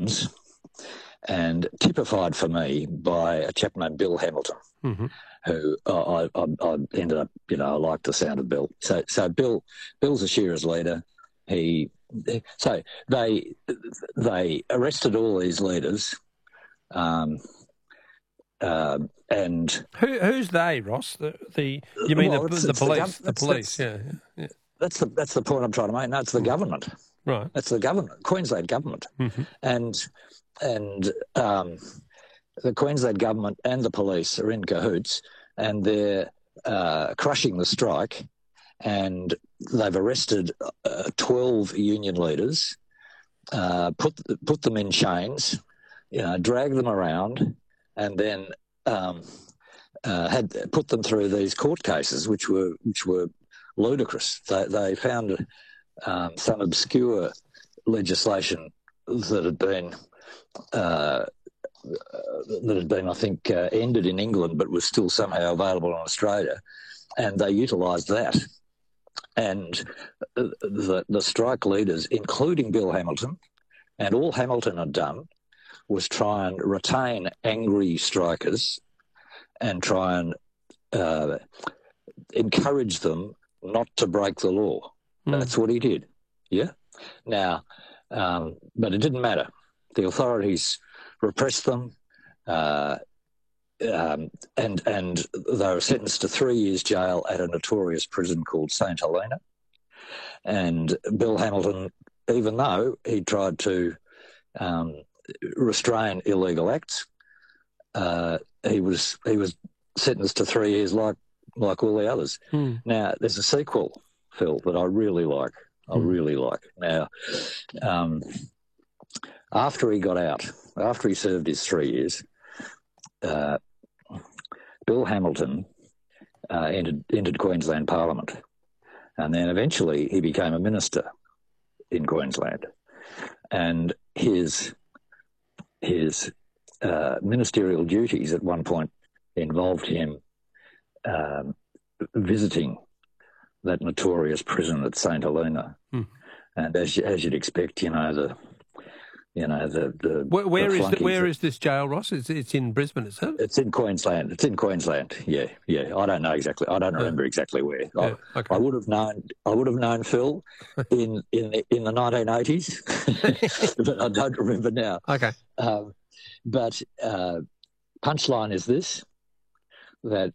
unions, and typified for me by a chap named Bill Hamilton, who I ended up, I like the sound of Bill. So Bill's a shearers leader. So they arrested all these leaders, and who's they, Ross? You mean the police? The police, yeah. That's the point I'm trying to make. No, it's the government. Right. That's the government, Queensland government, and the Queensland government and the police are in cahoots, and they're crushing the strike, and they've arrested 12 union leaders, put them in chains, drag them around, and then had put them through these court cases, which were ludicrous. They found some obscure legislation that had been, I think, ended in England, but was still somehow available in Australia, and they utilised that. And the strike leaders, including Bill Hamilton, and all Hamilton had done was try and retain angry strikers and try and encourage them not to break the law. That's what he did. Yeah. Now, but it didn't matter. The authorities repressed them, and they were sentenced to 3 years jail at a notorious prison called St Helena. And Bill Hamilton, even though he tried to restrain illegal acts, he was sentenced to 3 years like all the others. Now, there's a sequel, Phil, that I really like. Now, after he got out, after he served his 3 years, Bill Hamilton entered Queensland Parliament, and then eventually he became a minister in Queensland, and his ministerial duties at one point involved him visiting that notorious prison at St Helena, and as you'd expect, Where is this jail, Ross? It's in Brisbane, is it? It's in Queensland. Yeah. I don't know exactly. I don't remember exactly where. Yeah, okay. I would have known Phil in the 1980s, but I don't remember now. Okay. But punchline is this: that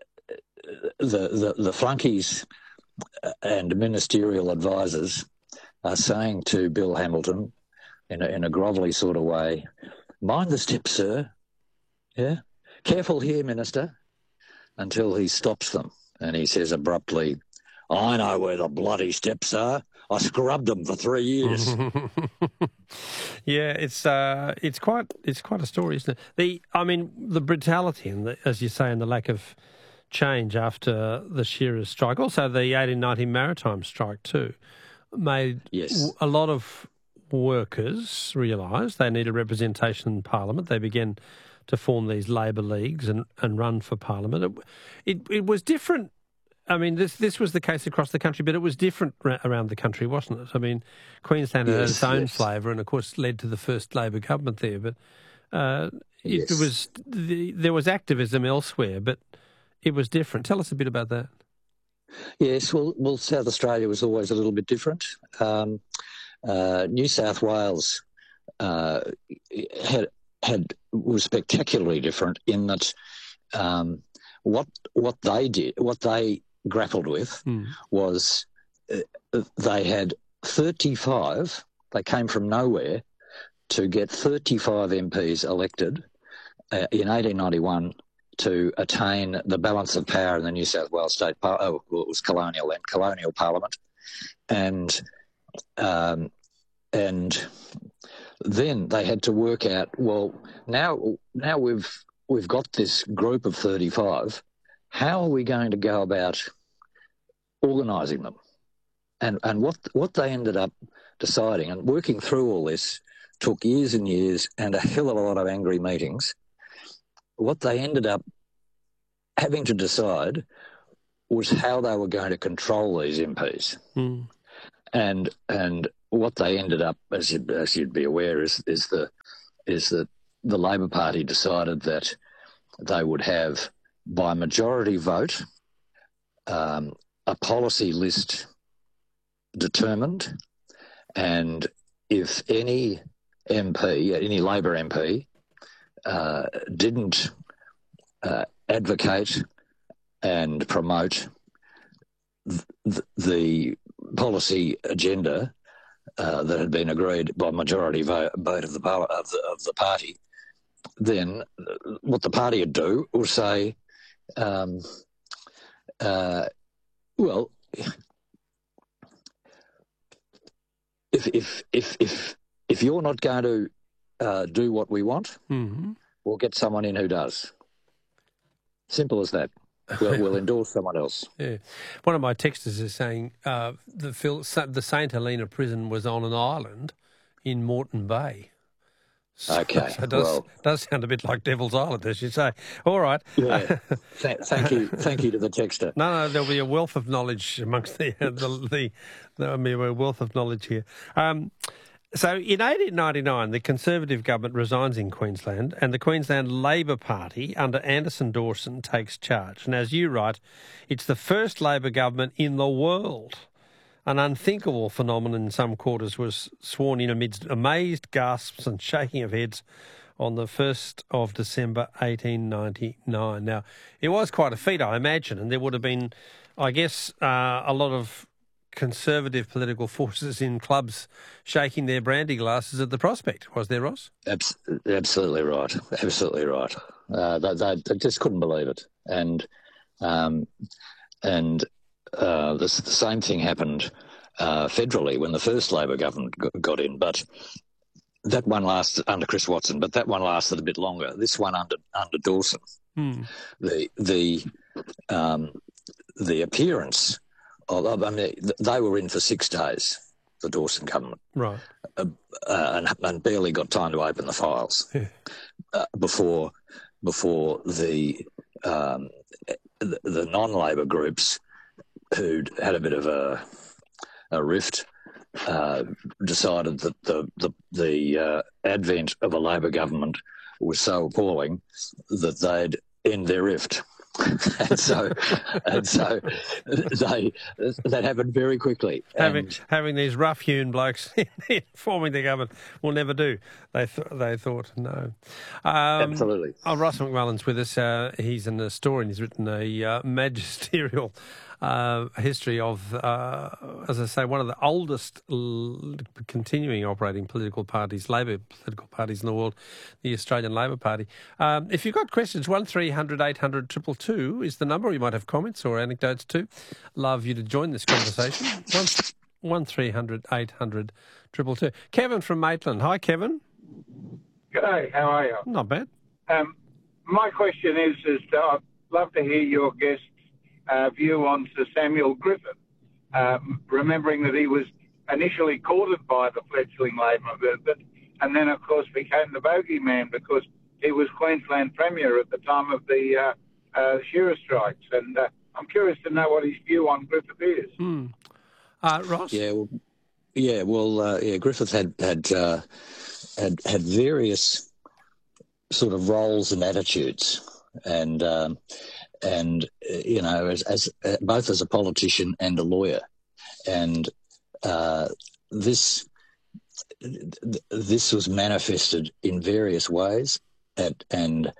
the flunkies and ministerial advisors are saying to Bill Hamilton, in a grovelly sort of way, "Mind the step, sir. Yeah, careful here, Minister," until he stops them and he says abruptly, "I know where the bloody steps are. I scrubbed them for 3 years." Yeah, it's quite a story, isn't it? The brutality and as you say, and the lack of change after the shearers' strike, also the 1890 maritime strike too, made a lot of workers realise they need a representation in Parliament. They began to form these labour leagues and run for Parliament. It was different. I mean, this was the case across the country, but it was different around the country, wasn't it? I mean, Queensland had its own flavour and, of course, led to the first Labor government there. But there was activism elsewhere, but it was different. Tell us a bit about that. Yes, well, South Australia was always a little bit different. New South Wales was spectacularly different in that what they grappled with was they had 35. They came from nowhere to get 35 MPs elected in 1891 to attain the balance of power in the New South Wales state. It was colonial parliament, and then they had to work out, well, now we've got this group of 35. How are we going to go about organising them? And what they ended up deciding and working through all this took years and years and a hell of a lot of angry meetings. What they ended up having to decide was how they were going to control these MPs. and what they ended up, as you'd be aware, is that the Labor Party decided that they would have, by majority vote, a policy list determined, and if any Labor MP didn't advocate and promote the policy agenda that had been agreed by majority vote of the party, then what the party would do was say, well, if you're not going to do what we want, we'll get someone in who does. Simple as that. We'll endorse someone else. Yeah. One of my texters is saying the St Helena prison was on an island in Moreton Bay. Okay. So it does sound a bit like Devil's Island, as you say. All right. Yeah. Thank you to the texter. No, there'll be a wealth of knowledge amongst there'll be a wealth of knowledge here. So in 1899, the Conservative government resigns in Queensland and the Queensland Labor Party under Anderson Dawson takes charge. And as you write, it's the first Labor government in the world. An unthinkable phenomenon in some quarters was sworn in amidst amazed gasps and shaking of heads on the 1st of December 1899. Now, it was quite a feat, I imagine, and there would have been, I guess, a lot of Conservative political forces in clubs shaking their brandy glasses at the prospect. Was there, Ross? Absolutely right. Absolutely right. They just couldn't believe it. And the same thing happened federally when the first Labor government got in, but that one lasted under Chris Watson, but that one lasted a bit longer. This one under Dawson, the appearance of, I mean, they were in for 6 days, the Dawson government, right, and barely got time to open the files before the non-Labor groups, who'd had a bit of a rift, decided that the advent of a Labor government was so appalling that they'd end their rift. and so that happened very quickly. Having these rough-hewn blokes forming the government will never do. They thought no. Absolutely. Ross McMullen's with us. He's an historian. He's written a magisterial history of, as I say, one of the oldest continuing operating political parties, Labor political parties in the world, the Australian Labor Party. If you've got questions, 1300 800 222 is the number. You might have comments or anecdotes too. Love you to join this conversation. 1300 800 222. Kevin from Maitland. Hi, Kevin. G'day, how are you? Not bad. My question is I'd love to hear your guest's view on Sir Samuel Griffith, remembering that he was initially courted by the fledgling Labor movement and then, of course, became the bogeyman because he was Queensland Premier at the time of the shearer strikes. And I'm curious to know what his view on Griffith is. Ross? Griffith had various sort of roles and attitudes, and you know, as both as a politician and a lawyer, and this was manifested in various ways, and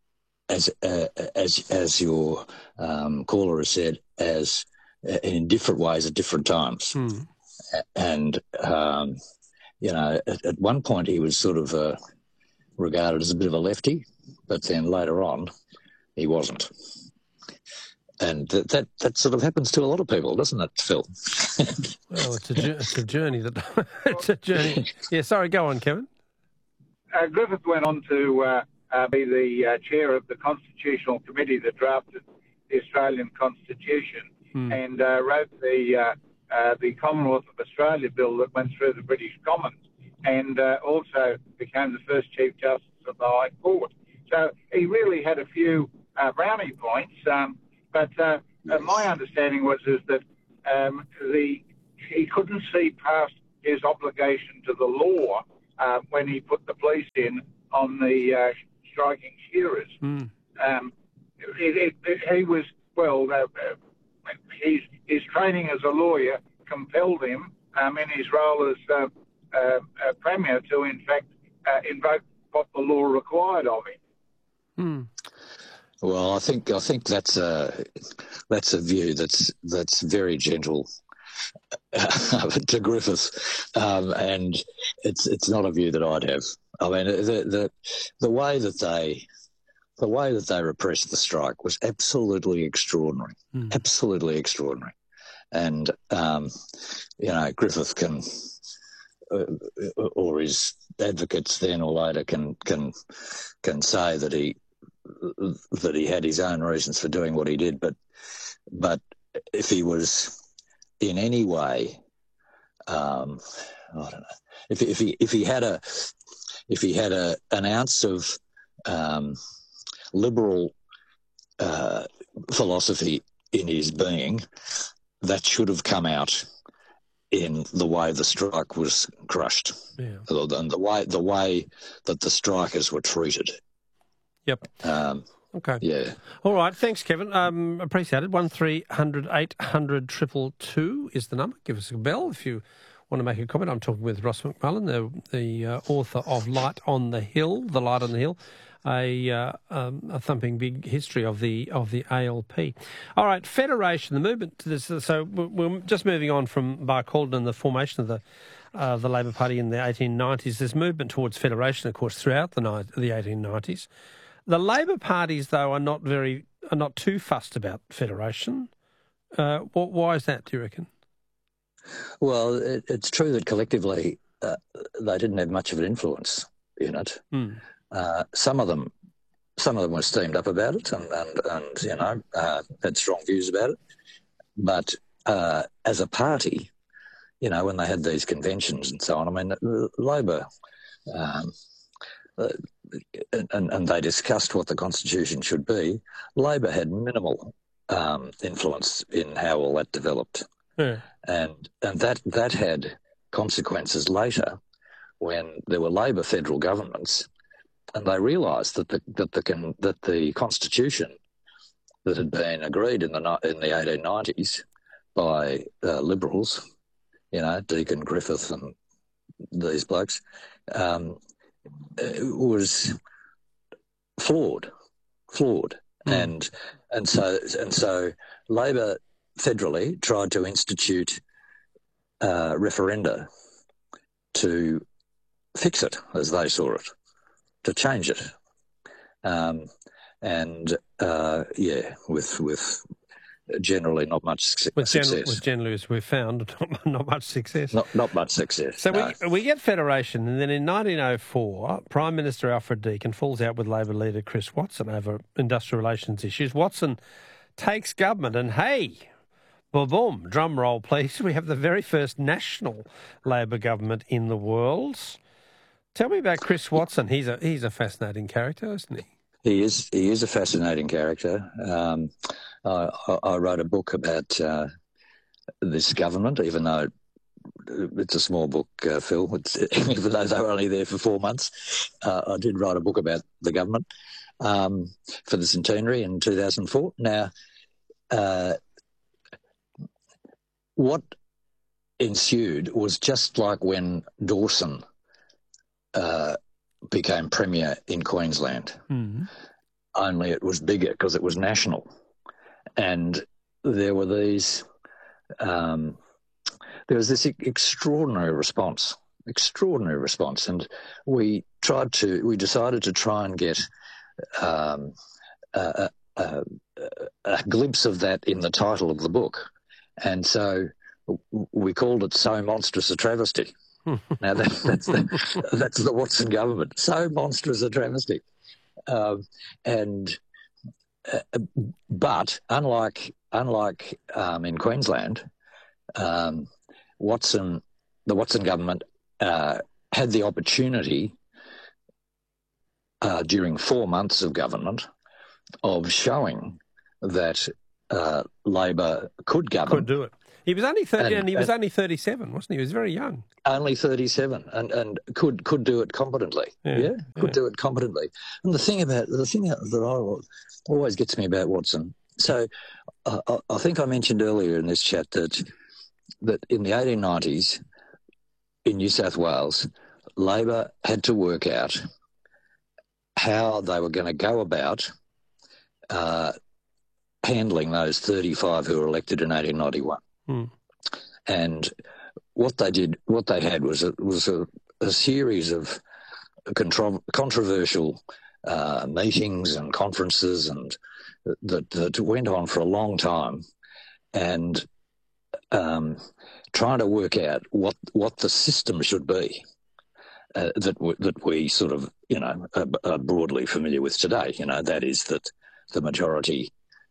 as your caller has said, as in different ways at different times. And you know, at one point he was sort of regarded as a bit of a lefty, but then later on he wasn't. And that sort of happens to a lot of people, doesn't it, Phil? Well, it's a journey. It's a journey. Yeah, sorry, go on, Kevin. Griffith went on to be the chair of the Constitutional Committee that drafted the Australian Constitution and wrote the Commonwealth of Australia bill that went through the British Commons, and also became the first Chief Justice of the High Court. So he really had a few brownie points. But my understanding is that the he couldn't see past his obligation to the law when he put the police in on the striking shearers. Mm. He was, well, his training as a lawyer compelled him in his role as Premier to, in fact, invoke what the law required of him. Mm. Well, I think that's a view that's very gentle to Griffith, and it's not a view that I'd have. I mean, the way that they repressed the strike was absolutely extraordinary, absolutely extraordinary, and Griffith can, or his advocates then or later can say that he had his own reasons for doing what he did, but if he was in any way, I don't know, if he had an ounce of liberal philosophy in his being, that should have come out in the way the strike was crushed, and the way that the strikers were treated. Yep. Okay. Yeah. All right. Thanks, Kevin. Appreciate it. 1300 800 222 is the number. Give us a bell if you want to make a comment. I'm talking with Ross McMullen, the author of Light on the Hill, The Light on the Hill, a thumping big history of the ALP. All right, Federation, the movement to this. So we're just moving on from Barcaldine and the formation of the Labor Party in the 1890s. There's movement towards federation, of course, throughout the 1890s. The Labor parties, though, are not too fussed about federation. Why is that, do you reckon? Well, it's true that collectively they didn't have much of an influence in it. Mm. Some of them were steamed up about it and had strong views about it. But as a party, when they had these conventions and so on, I mean, Labor, and they discussed what the Constitution should be. Labor had minimal influence in how all that developed. Yeah. And that had consequences later when there were Labor federal governments, and they realised that the Constitution that had been agreed in the 1890s by Liberals, Deakin, Griffith, and these blokes, was flawed, and so Labor federally tried to institute referenda to fix it as they saw it, to change it, with generally not much success. With generally, as we've found, not much success. Not much success. So no. we get federation, and then in 1904, Prime Minister Alfred Deakin falls out with Labor leader Chris Watson over industrial relations issues. Watson takes government, and hey, boom, drum roll please, we have the very first national Labor government in the world. Tell me about Chris Watson. He's a fascinating character, isn't he? He is a fascinating character. I wrote a book about this government, even though it's a small book, Phil. Even though they were only there for 4 months, I did write a book about the government for the centenary in 2004. Now, what ensued was just like when Dawson became Premier in Queensland, only it was bigger because it was national. And there were these, there was this extraordinary response, and we decided to try and get a glimpse of that in the title of the book, and so we called it "So Monstrous a Travesty." Now that's the Watson government, so monstrous a travesty, but unlike in Queensland, the Watson government had the opportunity during 4 months of government of showing that Labor could govern. Could do it. He was only 30, and he was and only 37, wasn't he? He was very young. only 37, and could do it competently. Yeah, could do it competently. And the thing that always gets me about Watson. So I think I mentioned earlier in this chat that in the 1890s in New South Wales, Labor had to work out how they were going to go about handling those 35 who were elected in 1891. Mm. And what they had was a series of controversial meetings and conferences and that went on for a long time, and trying to work out what the system should be that we sort of are broadly familiar with today. That is that the majority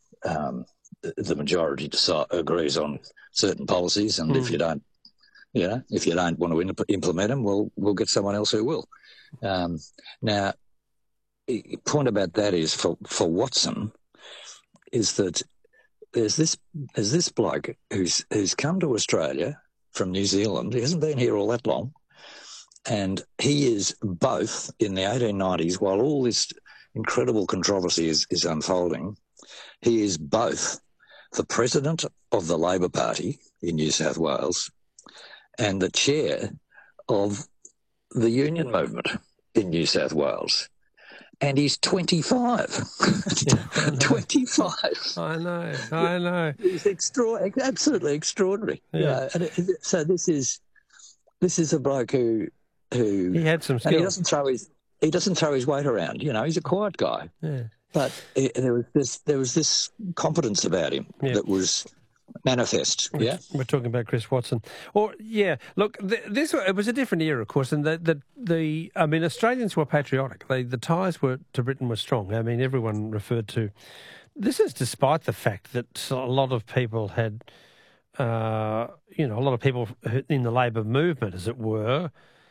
agrees on certain policies, and if you don't want to implement them, we'll get someone else who will. Now, the point about that is for Watson is that there's this bloke who's come to Australia from New Zealand. He hasn't been here all that long, and he is both in the 1890s, while all this incredible controversy is unfolding. He is both the president of the Labor Party in New South Wales and the chair of the union movement in New South Wales. And he's 25. 25. I know. He's absolutely extraordinary. Yeah. So this is a bloke who he had some skills. He doesn't throw his weight around. He's a quiet guy. Yeah. But there was this confidence about him that was manifest. Yeah, we're talking about Chris Watson. Look, it was a different era, of course, and Australians were patriotic. The ties to Britain were strong. I mean, everyone referred to this is despite the fact that a lot of people had, a lot of people in the Labor movement, as it were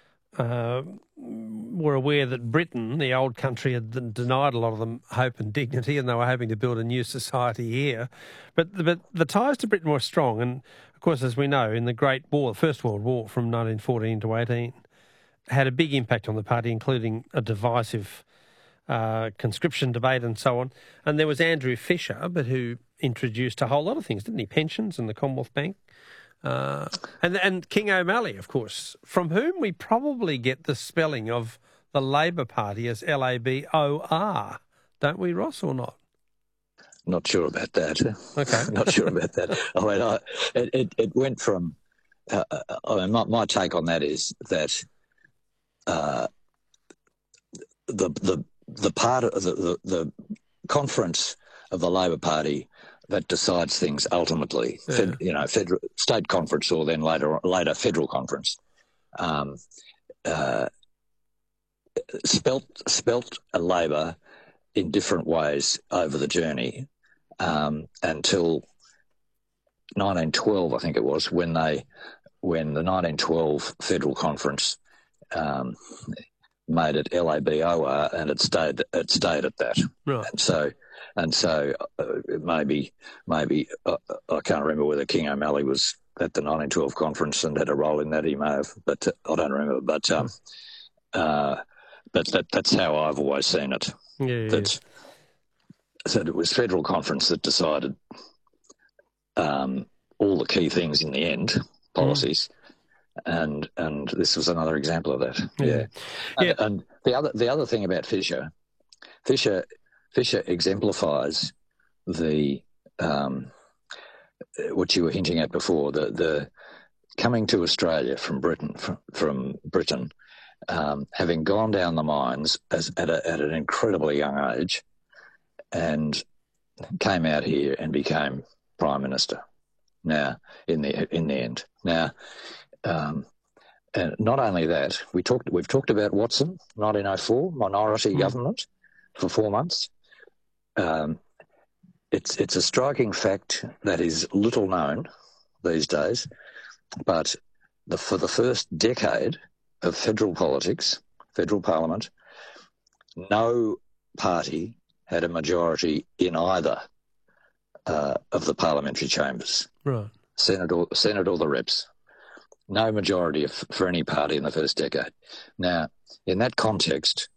aware that Britain, the old country, had denied a lot of them hope and dignity, and they were hoping to build a new society here. But the ties to Britain were strong, and of course, as we know, in the Great War, the First World War from 1914 to 18, had a big impact on the party, including a divisive conscription debate and so on. And there was Andrew Fisher, but who introduced a whole lot of things, didn't he? Pensions and the Commonwealth Bank. And King O'Malley, of course, from whom we probably get the spelling of the Labor Party as Labor, don't we, Ross, or not? Not sure about that. Okay. Not sure about that. It went from. My take on that is that the part of the conference of the Labor Party that decides things ultimately, state conference or then later federal conference, spelt a Labor in different ways over the journey until 1912, I think it was, when the 1912 federal conference made it LABOR, and it stayed at that. Right. And so maybe I can't remember whether King O'Malley was at the 1912 conference and had a role in that. He may have, but I don't remember. But that's how I've always seen it. So it was federal conference that decided all the key things in the end, policies. And this was another example of that. Yeah. And the other thing about Fisher exemplifies the what you were hinting at before, the coming to Australia from Britain, having gone down the mines at an incredibly young age, and came out here and became Prime Minister. Now, in the end, now. And not only that, we've talked about Watson, 1904, minority government for 4 months. It's a striking fact that is little known these days, but for the first decade of federal politics, federal parliament, no party had a majority in either of the parliamentary chambers. Right. Senate or the reps. No majority for any party in the first decade. Now, in that context,